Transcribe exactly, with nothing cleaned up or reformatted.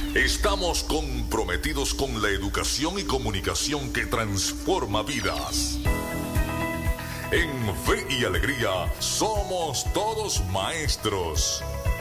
Estamos comprometidos con la educación y comunicación que transforma vidas. En Fe y Alegría somos todos maestros.